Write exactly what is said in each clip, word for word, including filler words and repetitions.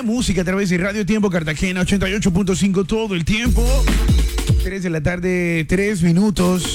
música a través de Radio Tiempo Cartagena ochenta y ocho punto cinco todo el tiempo. tres de la tarde, tres minutos.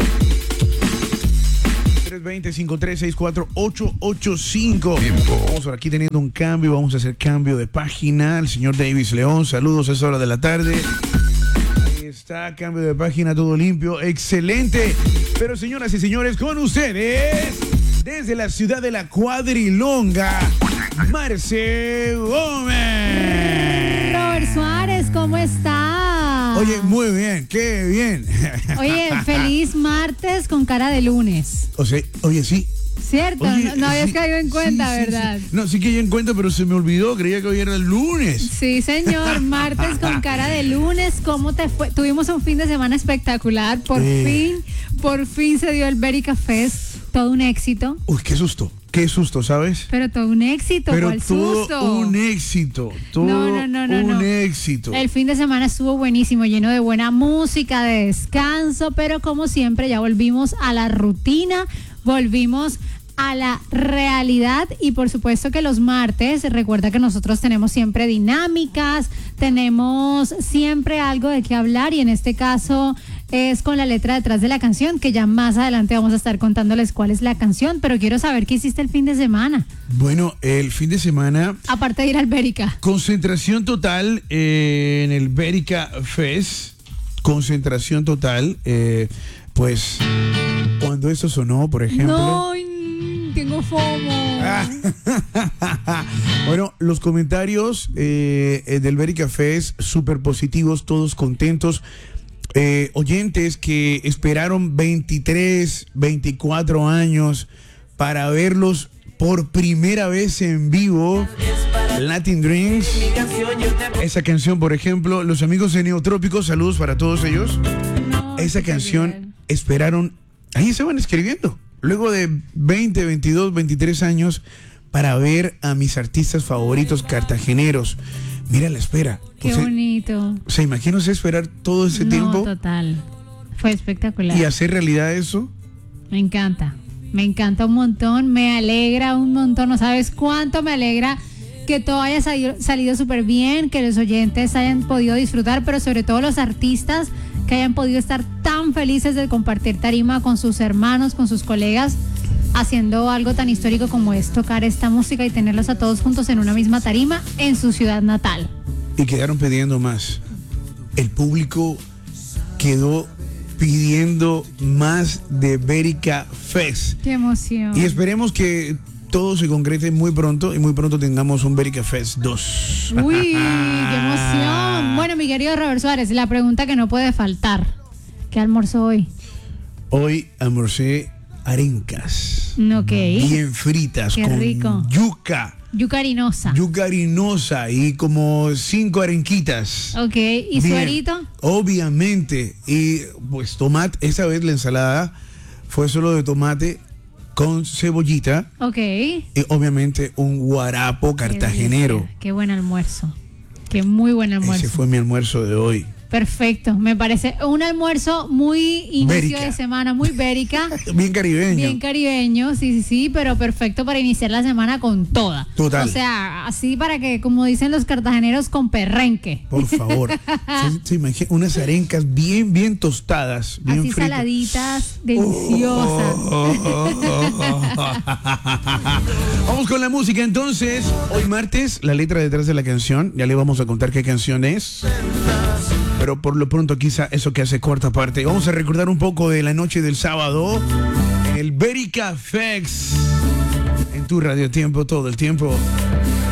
tres veinte, cincuenta y tres, sesenta y cuatro, ochocientos ochenta y cinco. Tiempo. Vamos por aquí teniendo un cambio, vamos a hacer cambio de página. El señor Davis León, saludos a esa hora de la tarde. Ahí está, cambio de página, todo limpio, excelente. Pero señoras y señores, con ustedes, desde la ciudad de la Cuadrilonga, Marce Gómez. Robert Suárez, ¿cómo está? Oye, muy bien, qué bien. Oye, feliz martes con cara de lunes. O sea, oye, sí. ¿Cierto? Oye, no, no habías sí, caído en cuenta, sí, sí, ¿verdad? Sí. No, sí que yo en cuenta, pero se me olvidó, creía que hoy era el lunes. Sí, señor, martes con cara de lunes. ¿Cómo te fue? Tuvimos un fin de semana espectacular. Por Eh. fin, por fin se dio el Berica Fest. Todo un éxito. Uy, qué susto, qué susto, ¿sabes? Pero todo un éxito, Pero ¿cuál todo susto? un éxito, todo No, no, no, no, un no. éxito. El fin de semana estuvo buenísimo, lleno de buena música, de descanso, pero como siempre ya volvimos a la rutina, volvimos a la realidad y por supuesto que los martes, recuerda que nosotros tenemos siempre dinámicas, tenemos siempre algo de qué hablar y en este caso es con la letra detrás de la canción, que ya más adelante vamos a estar contándoles cuál es la canción, pero quiero saber qué hiciste el fin de semana. Bueno, el fin de semana, Aparte de ir al Berica. concentración total eh, en el Berica Fest, concentración total, eh, pues cuando eso sonó, por ejemplo... No, tengo FOMO. Bueno, los comentarios eh, del Berica Fest, súper positivos, todos contentos. Eh, oyentes que esperaron veintitrés, veinticuatro años para verlos por primera vez en vivo. Latin Dreams. Esa canción, por ejemplo, los amigos de Neotrópicos, saludos para todos ellos. No, Esa canción bien. esperaron, ahí se van escribiendo. Luego de veinte, veintidós, veintitrés años para ver a mis artistas favoritos cartageneros. Mira la espera. Qué O sea, bonito. ¿se imagina usted esperar todo ese No, tiempo total. Fue espectacular. y hacer realidad eso? Me encanta. Me encanta un montón. Me alegra un montón. No sabes cuánto me alegra que todo haya salido, salido súper bien, que los oyentes hayan podido disfrutar, pero sobre todo los artistas que hayan podido estar tan felices de compartir tarima con sus hermanos, con sus colegas, haciendo algo tan histórico como es tocar esta música y tenerlos a todos juntos en una misma tarima en su ciudad natal. Y quedaron pidiendo más. El público quedó pidiendo más de Berica Fest. Qué emoción. Y esperemos que todo se concrete muy pronto y muy pronto tengamos un Berica Fest dos. Uy, qué emoción. Bueno, mi querido Robert Suárez, la pregunta que no puede faltar. ¿Qué almorzó hoy? Hoy almorcé arencas. Ok. Bien fritas, Qué con rico. yuca. Yuca harinosa. Yuca harinosa y como cinco arenquitas. Ok, ¿y Bien, suerito? Obviamente. Y pues tomate, esa vez la ensalada fue solo de tomate con cebollita. Ok. Y obviamente un guarapo cartagenero. Qué delicia, qué buen almuerzo. Qué muy buen almuerzo. Ese fue mi almuerzo de hoy. Perfecto, me parece un almuerzo muy inicio Berica. de semana, muy bérica. Bien caribeño. Bien caribeño, sí, sí, sí, pero perfecto para iniciar la semana con toda. Total. O sea, así para que, como dicen los cartageneros, con perrenque. Por favor. se, se imagina unas arencas bien, bien tostadas. Bien Así fritas. saladitas, deliciosas. Vamos con la música entonces. Hoy martes, la letra detrás de la canción. Ya le vamos a contar qué canción es. Pero por lo pronto quizá eso que hace corta parte. Vamos a recordar un poco de la noche del sábado. En el Berica Fest. En tu Radio Tiempo todo el tiempo.